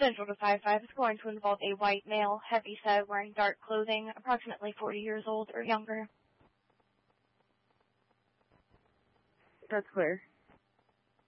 Central to 5-5 is going to involve a white male, heavy-set, wearing dark clothing, approximately 40 years old or younger. That's clear.